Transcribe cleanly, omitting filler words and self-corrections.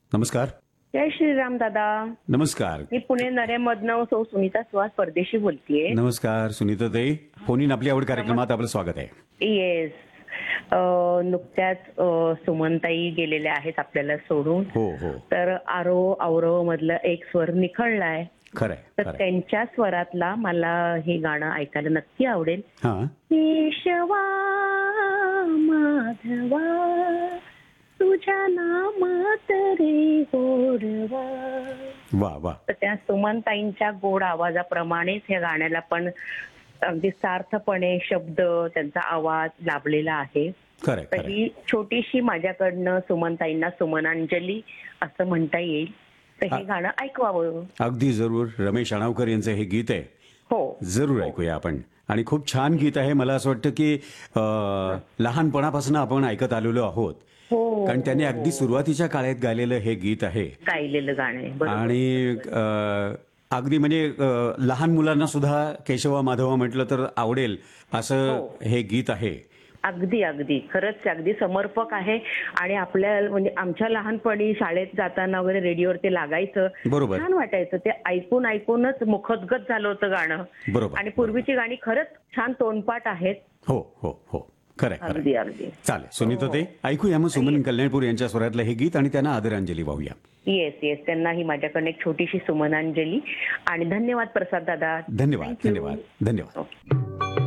नमस्कार. जय श्रीराम दादा. नमस्कार. मी पुणे नरेमधनं सुनीता सुहास परदेशी बोलतीये. नमस्कार सुनीताताई. फोन इन आपली आवड कार्यक्रमात आपलं स्वागत आहे. येस. नुकत्याच सुमनताई गेलेल्या आहेत आपल्याला सोडून. हो हो. तर आरो अवरो मधलं एक स्वर निखळलाय. खरंय तर खरंय. त्यांच्या स्वरातला मला हे गाणं ऐकायला नक्की आवडेल. हा. केशवा माधवा तुझ्या नामात रे गोडवा. वा वा. तर त्या सुमनताईंच्या गोड आवाजाप्रमाणेच या गाण्याला पण अगदी सार्थपणे शब्द त्यांचा आवाज लाभलेला आहे. खरंय तर खरंय. ही छोटीशी माझ्याकडनं सुमनताईंना सुमनांजली असं म्हणता येईल. तर हे गाणं ऐकवावं. अगदी जरूर. रमेश अणावकर यांचं हे गीत आहे. हो. जरूर ऐकूया आपण. आणि खूप छान गीत आहे. मला असं वाटतं की लहानपणापासून आपण ऐकत आलेलो आहोत. हो. कारण त्यांनी अगदी सुरुवातीच्या काळात गायलेलं हे गीत आहे. गायलेलं गाणं आहे. बरोबर. आणि अगदी म्हणजे लहान मुलांना सुद्धा केशवा माधवा म्हटलं तर आवडेल असं हे गीत आहे. अगदी अगदी खरंच अगदी समर्पक आहे. आणि आपल्या म्हणजे आमच्या लहानपणी शाळेत जाताना वगैरे रेडिओवर ते लागायचं. बरोबर. छान वाटायचं. ते ऐकून ऐकूनच मुखोद्गत झालं होतं गाणं. बरोबर. आणि पूर्वीची गाणी खरंच छान तोंडपाठ आहेत. हो हो हो. खरंय अगदी खरंय. अगदी. चालेल सुनीताताई. ऐकूया मग सुमन कल्याणपूर यांच्या स्वरातलं हे गीत आणि त्यांना आदरांजली वाहूया. Yes yes. त्यांनाही माझ्याकडनं एक छोटीशी सुमनांजली. आणि धन्यवाद प्रसाद दादा. धन्यवाद Thank you. धन्यवाद धन्यवाद. ओके.